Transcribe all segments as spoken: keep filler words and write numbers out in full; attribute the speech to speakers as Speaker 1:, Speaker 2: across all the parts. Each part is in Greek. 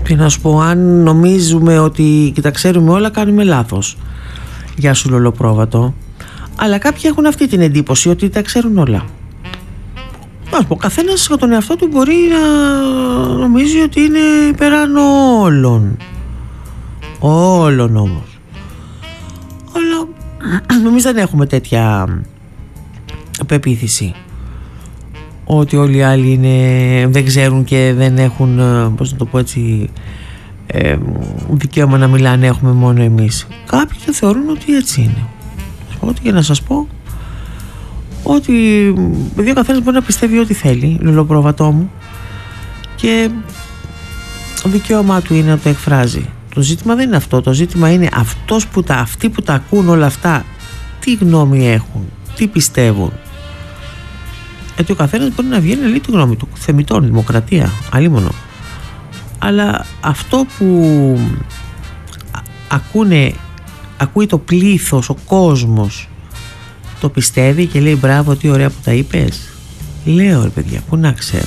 Speaker 1: Και να σου πω, αν νομίζουμε ότι και τα ξέρουμε όλα, κάνουμε λάθος. Γεια σου Λολοπρόβατο. Αλλά κάποιοι έχουν αυτή την εντύπωση ότι τα ξέρουν όλα. Να σου πω, ο καθένας για τον εαυτό του μπορεί να νομίζει ότι είναι πέραν όλων. Όλων όμως. Αλλά εμείς δεν έχουμε τέτοια πεποίθηση ότι όλοι οι άλλοι είναι, δεν ξέρουν και δεν έχουν, πώς να το πω έτσι, ε, δικαίωμα να μιλάνε, έχουμε μόνο εμείς. Κάποιοι το θεωρούν ότι έτσι είναι. Ότι για να σας πω ότι ο καθένας μπορεί να πιστεύει ό,τι θέλει, Λολοπρόβατό μου, και δικαίωμά του είναι να το εκφράζει. Το ζήτημα δεν είναι αυτό. Το ζήτημα είναι αυτός που τα, αυτοί που τα ακούν όλα αυτά, τι γνώμη έχουν, τι πιστεύουν. Γιατί ο καθένας μπορεί να βγαίνει να λέει τη γνώμη του. Θεμιτών, δημοκρατία, αλίμονο. Αλλά αυτό που ακούνε, ακούει το πλήθος, ο κόσμος, το πιστεύει και λέει μπράβο, τι ωραία που τα είπες. Λέω ρε παιδιά, πού να ξέρω.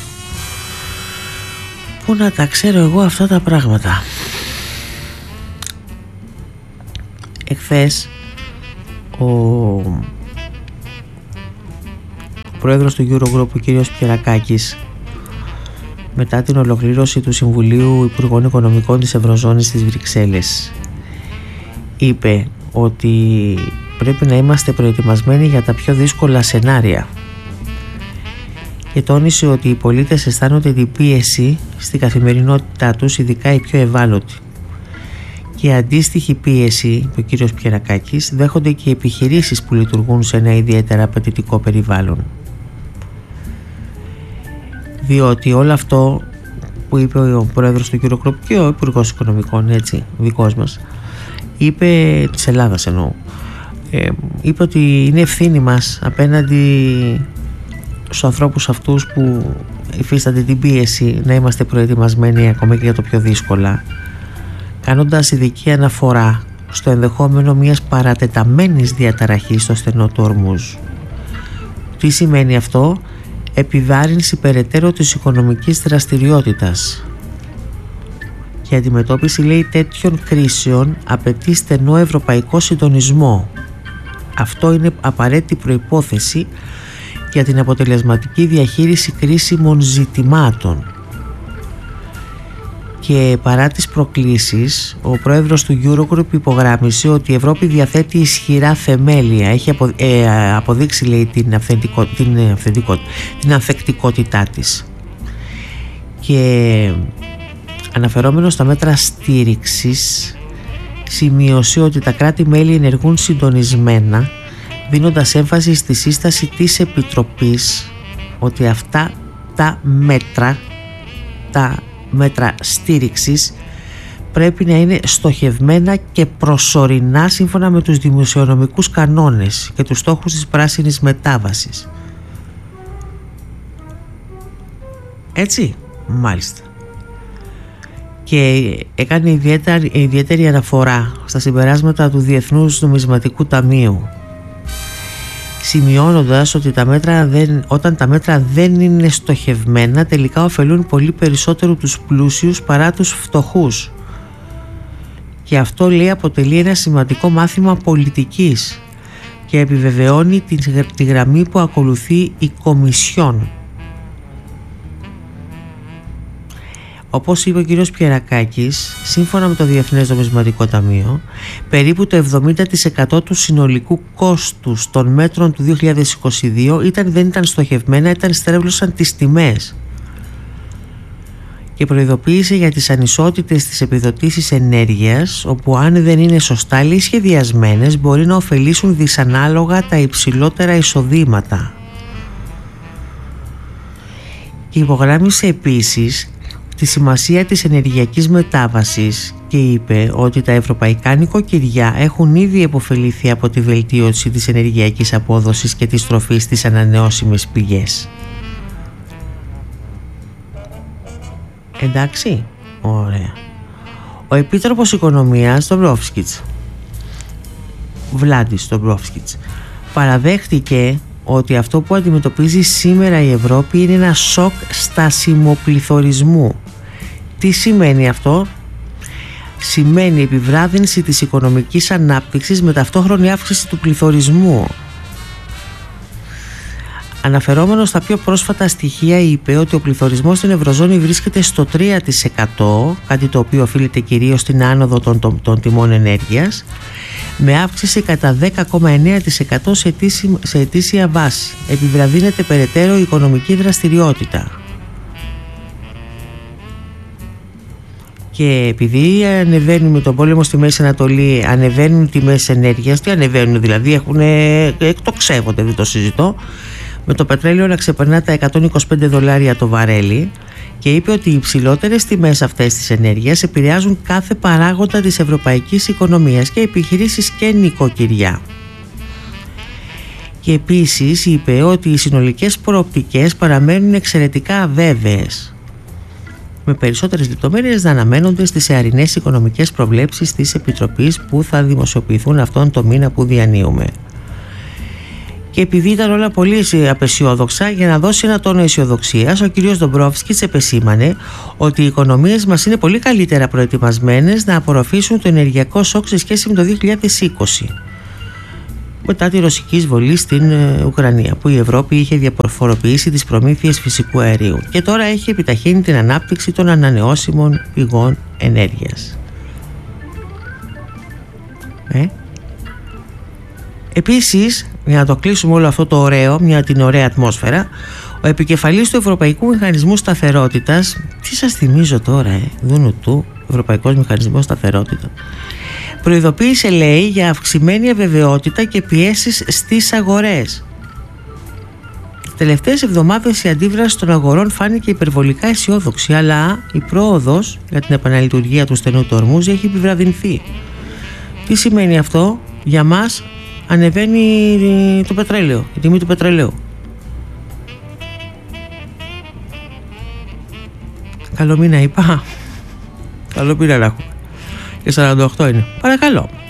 Speaker 1: Πού να τα ξέρω εγώ αυτά τα πράγματα. Εχθές ο, ο πρόεδρος του Eurogroup, ο κύριος Πιερακάκης, μετά την ολοκλήρωση του Συμβουλίου Υπουργών Οικονομικών της Ευρωζώνης στις Βρυξέλλες, είπε ότι πρέπει να είμαστε προετοιμασμένοι για τα πιο δύσκολα σενάρια και τόνισε ότι οι πολίτες αισθάνονται την πίεση στην καθημερινότητά τους, ειδικά οι πιο ευάλωτοι. Και αντίστοιχη πίεση, ο κύριος Πιερακάκης, δέχονται και οι επιχειρήσεις που λειτουργούν σε ένα ιδιαίτερα απαιτητικό περιβάλλον. Διότι όλο αυτό που είπε ο πρόεδρος του Eurogroup και ο Υπουργός Οικονομικών, έτσι, δικός μας, είπε, της Ελλάδας εννοώ, ε, είπε ότι είναι ευθύνη μας απέναντι στους ανθρώπους αυτούς που υφίστανται την πίεση να είμαστε προετοιμασμένοι ακόμα και για το πιο δύσκολα, κάνοντας ειδική αναφορά στο ενδεχόμενο μιας παρατεταμένης διαταραχής στο στενό του Ορμούζ. Τι σημαίνει αυτό? Επιβάρυνση περαιτέρω της οικονομικής δραστηριότητας. Και η αντιμετώπιση, λέει, τέτοιων κρίσεων απαιτεί στενό ευρωπαϊκό συντονισμό. Αυτό είναι απαραίτητη προϋπόθεση για την αποτελεσματική διαχείριση κρίσιμων ζητημάτων. Και παρά τις προκλήσεις, ο πρόεδρος του Eurogroup υπογράμμισε ότι η Ευρώπη διαθέτει ισχυρά θεμέλια, έχει απο, ε, αποδείξει, λέει, την, αυθεντικό, την, αυθεντικό, την ανθεκτικότητά της. Και αναφερόμενος στα μέτρα στήριξης, σημείωσε ότι τα κράτη-μέλη ενεργούν συντονισμένα, δίνοντας έμφαση στη σύσταση της Επιτροπής ότι αυτά τα μέτρα, τα μέτρα στήριξης, πρέπει να είναι στοχευμένα και προσωρινά σύμφωνα με τους δημοσιονομικούς κανόνες και τους στόχους της πράσινης μετάβασης. Έτσι, μάλιστα. Και έκανε ιδιαίτερη, ιδιαίτερη αναφορά στα συμπεράσματα του Διεθνούς Νομισματικού Ταμείου, σημειώνοντας ότι τα μέτρα δεν, όταν τα μέτρα δεν είναι στοχευμένα, τελικά ωφελούν πολύ περισσότερο τους πλούσιους παρά τους φτωχούς. Και αυτό, λέει, αποτελεί ένα σημαντικό μάθημα πολιτικής και επιβεβαιώνει τη, τη γραμμή που ακολουθεί η Κομισιόν. Όπως είπε ο κύριος Πιερακάκης, σύμφωνα με το Διεθνές Νομισματικό Ταμείο, περίπου το εβδομήντα τοις εκατό του συνολικού κόστους των μέτρων του δύο χιλιάδες είκοσι δύο ήταν, δεν ήταν στοχευμένα, ήταν στρέβλωσαν τις τιμές. Και προειδοποίησε για τις ανισότητες της επιδοτήσεις ενέργειας, όπου αν δεν είναι σωστά, λέει, σχεδιασμένες, μπορεί να ωφελήσουν δυσανάλογα τα υψηλότερα εισοδήματα. Και υπογράμμισε επίσης τη σημασία της ενεργειακής μετάβασης και είπε ότι τα ευρωπαϊκά νοικοκυριά έχουν ήδη επωφεληθεί από τη βελτίωση της ενεργειακής απόδοσης και της στροφής στις ανανεώσιμες πηγές. Εντάξει, ωραία. Ο Επίτροπος Οικονομίας Ντομπρόφσκιτς, Βλάντις Ντομπρόφσκιτς, παραδέχτηκε ότι αυτό που αντιμετωπίζει σήμερα η Ευρώπη είναι ένα σοκ στασιμοπληθωρισμού. Τι σημαίνει αυτό? Σημαίνει επιβράδυνση της οικονομικής ανάπτυξης με ταυτόχρονη αύξηση του πληθωρισμού. Αναφερόμενος στα πιο πρόσφατα στοιχεία, είπε ότι ο πληθωρισμός στην Ευρωζώνη βρίσκεται στο τρία τοις εκατό, κάτι το οποίο οφείλεται κυρίως στην άνοδο των, των, των τιμών ενέργειας, με αύξηση κατά δέκα κόμμα εννέα τοις εκατό σε, ετήσι, σε ετήσια βάση. Επιβραδύνεται περαιτέρω η οικονομική δραστηριότητα. Και επειδή ανεβαίνουν με τον πόλεμο στη Μέση Ανατολή, ανεβαίνουν τιμές ενέργειας, τι ανεβαίνουν δηλαδή, έχουν, εκτοξεύονται, δεν το συζητώ, με το πετρέλαιο να ξεπερνά τα εκατόν είκοσι πέντε δολάρια το βαρέλι, και είπε ότι οι υψηλότερες τιμές αυτές της ενέργειας επηρεάζουν κάθε παράγοντα της ευρωπαϊκής οικονομίας, και επιχειρήσεις και νοικοκυριά. Και επίσης είπε ότι οι συνολικές προοπτικές παραμένουν εξαιρετικά αβέβαιες, με περισσότερες λεπτομέρειες να αναμένονται στις εαρινές οικονομικές προβλέψεις της Επιτροπής που θα δημοσιοποιηθούν αυτόν το μήνα που διανύουμε. Και επειδή ήταν όλα πολύ απεσιόδοξα, για να δώσει ένα τόνο αισιοδοξίας, ο κ. Ντομπρόφσκιτς επεσήμανε ότι οι οικονομίες μας είναι πολύ καλύτερα προετοιμασμένες να απορροφήσουν το ενεργειακό σοκ σε σχέση με το δύο χιλιάδες είκοσι, μετά τη ρωσική εισβολή στην Ουκρανία, που η Ευρώπη είχε διαφοροποιήσει τις προμήθειες φυσικού αερίου και τώρα έχει επιταχύνει την ανάπτυξη των ανανεώσιμων πηγών ενέργειας. Ε? Επίσης, για να το κλείσουμε όλο αυτό το ωραίο, μια την ωραία ατμόσφαιρα, ο επικεφαλής του Ευρωπαϊκού Μηχανισμού Σταθερότητας, τι σας θυμίζω τώρα, ε, δούνου του, Ευρωπαϊκός Μηχανισμός Σταθερότητας, προειδοποίησε, λέει, για αυξημένη αβεβαιότητα και πιέσεις στις αγορές. Τις τελευταίες εβδομάδες η αντίδραση των αγορών φάνηκε υπερβολικά αισιόδοξη, αλλά η πρόοδος για την επαναλειτουργία του στενού του Ορμούζ έχει επιβραδυνθεί. Τι σημαίνει αυτό? Για μας ανεβαίνει το πετρέλαιο, η τιμή του πετρελαίου. Καλό μήνα είπα. Καλό μήνα να έχουμε. Και σαράντα οκτώ είναι. Παρακαλώ.